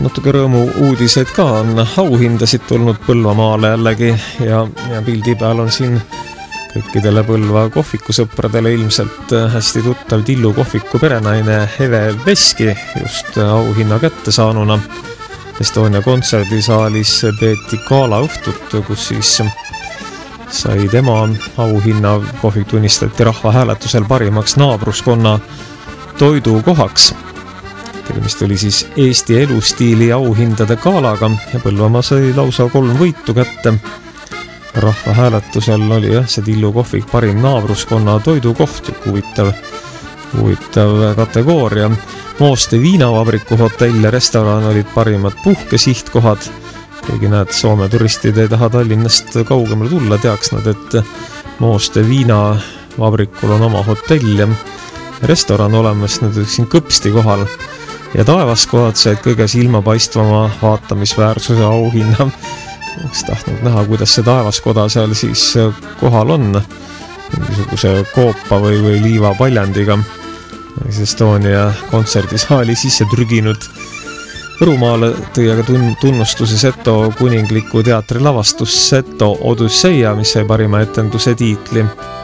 natuke rõõmu uudiseid ka on auhindasid tulnud Põlvamaale jällegi ja pildi peal on siin kõikidele Põlva kohvikusõpradele ilmselt hästi tuttav Tillu kohviku perenaine Eve Veski just auhinna kätte saanuna. Estonia kontserdisaalis peeti galaõhtut, kus siis sai tema auhinna. Kohvik tunnistati rahvahääletusel parimaks naabruskonna toidukohaks. Tegemist oli siis Eesti elustiili auhindade galaga ja Põlvamaa sai lausa 3 võitu kätte. Rahvahääletusel oli see Tillu kohvik parim naabruskonna toidukoht, huvitav kategooria. Mooste viinavabriku hotell ja restoran olid parimad puhkesihtkohad. Kuigi näed, Soome turistid ei taha Tallinnast kaugemale tulla, teaks nad, et Mooste viinavabrikul on oma hotell ja restoran olemas, nad olid siin Kõpsti kohal. Ja taevaskohad said kõige silmapaistvama vaatamisväärsuse auhinna. Oleks tahtnud näha, kuidas see taevaskoda seal siis kohal on. Mingisuguse koopa või liivapaljandiga. Estonia kontserdisaali sisse trüginud. Võrumaale tõi aga tunnustuse Seto kuningliku teatri lavastus Seto Odüsseia, mis sai parima etenduse tiitli.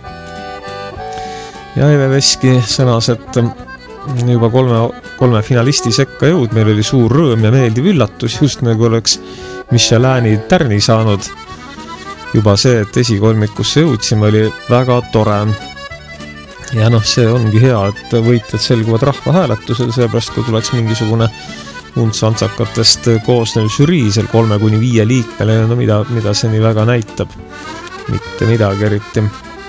Ja Eve Veski sõnas, et juba kolme finalisti sekka jõud, meil oli suur rõõm ja meeldiv üllatus, just nagu oleks Michelini tärni saanud. Juba see, et esikolmikusse jõudsime, oli väga tore. Ja see ongi hea, et võitjad selguvad rahvahääletusel, seepärast kui tuleks mingisugune unts-antsakatest koosnev žürii seal 3-5 liikmele, mida see nii väga näitab. Mitte midagi eriti.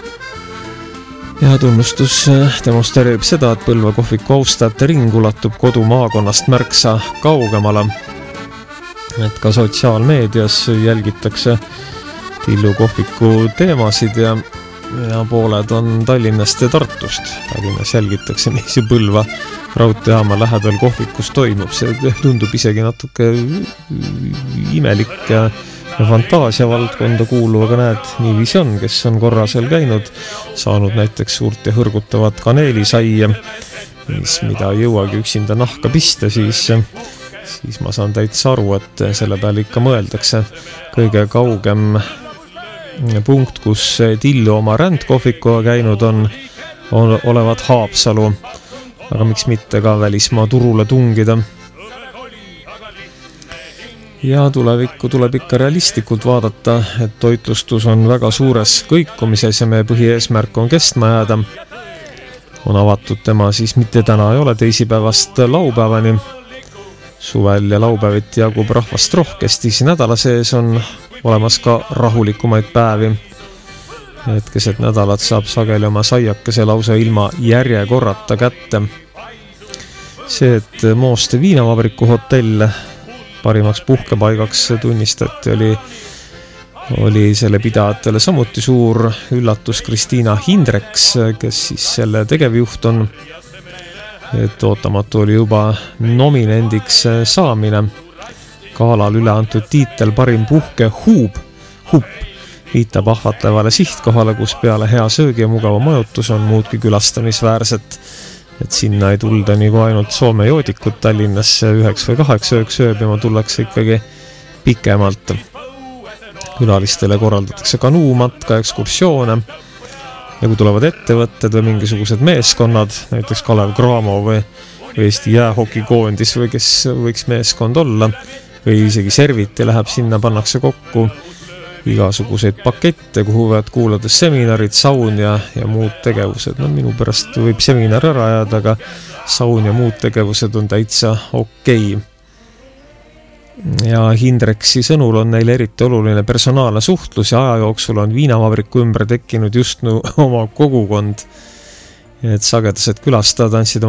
Ja tunnustus demonstreerib seda, et Põlva kohviku austajate ring ulatub kodumaakonnast märksa kaugemale. Et ka sotsiaalmeedias jälgitakse Tillu kohviku teemasid ja pooled on Tallinnast ja Tartust. Tallinnas jälgitakse, mis Põlva raudteejaama lähedal kohvikus toimub. See tundub isegi natuke imelik ja fantaasia valdkonda kuuluv, aga näed, niiviisi on, kes on korra seal käinud, saanud näiteks suurt ja hõrgutavat kaneelisaia, mida ei jõuagi üksinda nahka pista, siis ma saan täitsa aru, et selle peale ikka mõeldakse. Kõige kaugem punkt, kus Tillu oma rändkohvikuga käinud on olevat Haapsalu, aga miks mitte ka välismaa turule tungida. Ja tulevikku tuleb ikka realistlikult vaadata, et toitlustus on väga suures kõikumises ja meie põhieesmärk on kestma jääda. On avatud tema siis mitte täna ei ole teisipäevast laupäevani. Suvel ja laupäeviti jagub rahvast rohkesti, nädala sees on olemas ka rahulikumaid päevi. Et keset nädalat saab sageli oma saiakese lausa ilma järjekorrata kätte. See, et Mooste viinavabriku hotell parimaks puhkepaigaks tunnistati, oli selle pidajatele samuti suur üllatus. Kristiina Hindreks, kes siis selle tegevjuht on, et ootamatu oli juba nominendiks saamine. Galal üle antud tiitel parim puhkehuub viitab ahvatlevale sihtkohale, kus peale hea söögi ja mugava majutus on muudki külastamisväärset. Et sinna ei tulda nagu ainult Soome joodikud Tallinnasse 9 või 8 ööks sööbima, tullakse ikkagi pikemalt. Külalistele korraldatakse kanuumatka, ekskursioone ja kui tulevad ettevõtted või mingisugused meeskonnad, näiteks Kalev Cramo või Eesti jäähokikoondis või kes võiks meeskond olla või isegi serviti läheb sinna, pannakse kokku igasuguseid pakette, kuhu võivad kuulades seminarid, saun ja muud tegevused. Minu pärast võib seminar ära jääda, aga saun ja muud tegevused on täitsa okei. Ja Hindreksi sõnul on neile eriti oluline personaalne suhtlus ja aja jooksul on viinavabriku ümber tekkinud just oma kogukond. Et sagedased külastajad andsid